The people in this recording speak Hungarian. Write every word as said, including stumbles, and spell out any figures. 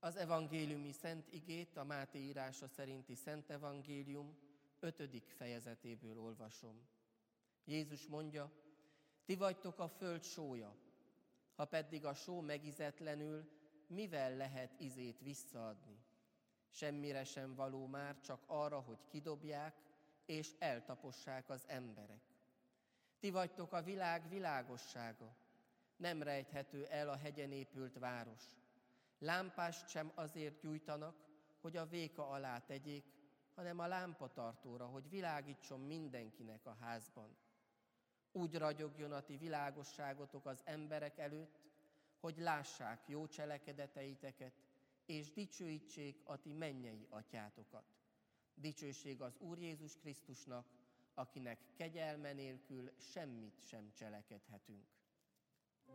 Az evangéliumi szent igét a Máté írása szerinti Szent Evangélium ötödik fejezetéből olvasom. Jézus mondja, ti vagytok a föld sója, ha pedig a só megizetlenül, mivel lehet ízét visszaadni? Semmire sem való már, csak arra, hogy kidobják és eltapossák az emberek. Ti vagytok a világ világossága, nem rejthető el a hegyen épült város. Lámpást sem azért gyújtanak, hogy a véka alá tegyék, hanem a lámpatartóra, hogy világítson mindenkinek a házban. Úgy ragyogjon a ti világosságotok az emberek előtt, hogy lássák jó cselekedeteiteket, és dicsőítsék a ti mennyei atyátokat. Dicsőség az Úr Jézus Krisztusnak, akinek kegyelme nélkül semmit sem cselekedhetünk.